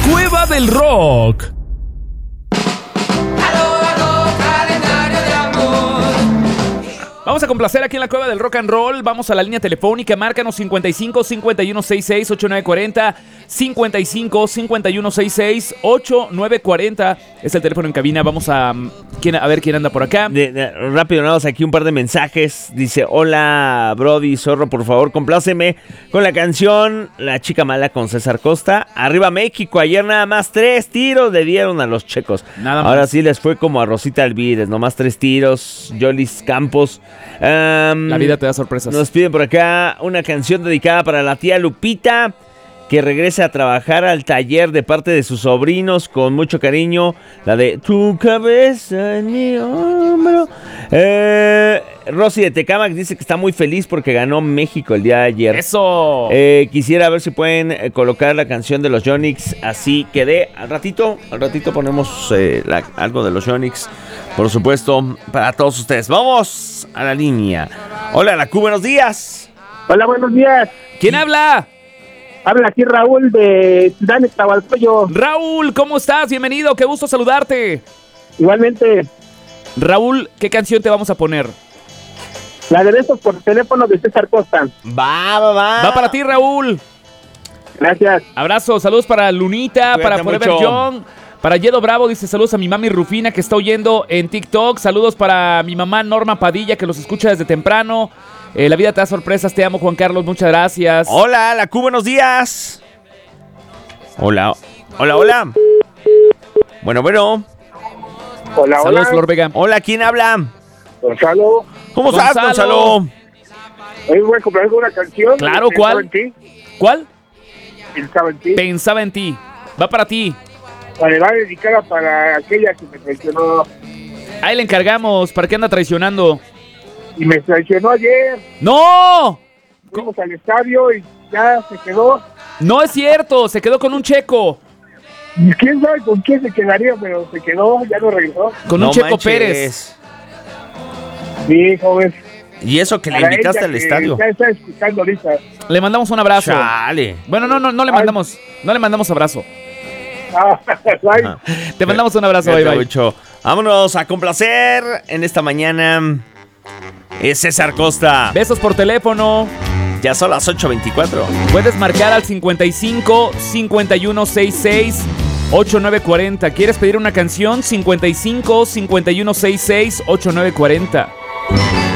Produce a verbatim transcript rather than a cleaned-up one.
Cueva del Rock. Vamos a complacer aquí en la Cueva del Rock and Roll. Vamos a la línea telefónica. Márcanos cincuenta y cinco, cincuenta y uno sesenta y seis, ochenta y nueve cuarenta. cincuenta y cinco, cincuenta y uno sesenta y seis, ochenta y nueve cuarenta. Es el teléfono en cabina. Vamos a, ¿quién, a ver quién anda por acá. De, de, rápido, nada más aquí un par de mensajes. Dice, hola, Brody, Zorro, por favor, compláceme con la canción La Chica Mala con César Costa. Arriba México, ayer nada más tres tiros le dieron a los checos. Nada más. Ahora sí les fue como a Rosita Alvídez, nomás tres tiros. Yolis Campos. Um, La vida te da sorpresas. Nos piden por acá una canción dedicada para la tía Lupita, que regrese a trabajar al taller de parte de sus sobrinos con mucho cariño. La de Tu cabeza en mi hombro. Eh, Rosy de Tecámac dice que está muy feliz porque ganó México el día de ayer. ¡Eso! Eh, quisiera ver si pueden eh, colocar la canción de los Yonix. Así quedé. Al ratito, al ratito ponemos eh, la, algo de los Yonix. Por supuesto, para todos ustedes. Vamos a la línea. Hola, la Q, buenos días. Hola, buenos días. ¿Quién habla? Habla aquí Raúl de Ciudad Nezahualcóyotl. Raúl, ¿cómo estás? Bienvenido, qué gusto saludarte. Igualmente, Raúl, ¿qué canción te vamos a poner? la de besos por teléfono de César Costa. Va, va, va. Va para ti, Raúl. Gracias. Abrazo, saludos para Lunita, Cuídate para Forever mucho. Young, para Yedo Bravo, dice saludos a mi mami Rufina que está oyendo en TikTok, saludos para mi mamá Norma Padilla que los escucha desde temprano. Eh, la vida te da sorpresas, te amo Juan Carlos, muchas gracias. Hola, la Q, buenos días. Hola, hola, hola. Bueno, bueno. Hola, Saludos, hola. Flor Vega. Hola, ¿quién habla? Gonzalo. ¿Cómo estás, Gonzalo. Gonzalo? Hoy voy a comprar alguna canción. Claro, Pensaba ¿cuál? en ti. ¿Cuál? Pensaba en ti. Pensaba en ti. Va para ti. Vale, va dedicada para aquella que me traicionó. Ahí le encargamos. ¿Para qué anda traicionando? Y me traicionó ayer. ¡No! Fuimos al estadio y ya se quedó. No es cierto. Se quedó con un checo. Y quién sabe con quién se quedaría, pero se quedó, ya no regresó. Con No un Checo manches. Pérez. Sí, joven. Y eso que le Para invitaste ella al que estadio. Ya está escuchando ahorita. Le mandamos un abrazo. Chale. Bueno, no, no, no le Ay. mandamos. No le mandamos abrazo. Ah, bye. Ajá. Te mandamos un abrazo. Bye, Cuídate bye. mucho. Vámonos a complacer en esta mañana. Es César Costa. Besos por teléfono. Ya son las ocho veinticuatro. Puedes marcar al cincuenta y cinco, cincuenta y uno sesenta y seis, ochenta y nueve cuarenta. ¿Quieres pedir una canción? cincuenta y cinco, cincuenta y uno sesenta y seis, ochenta y nueve cuarenta.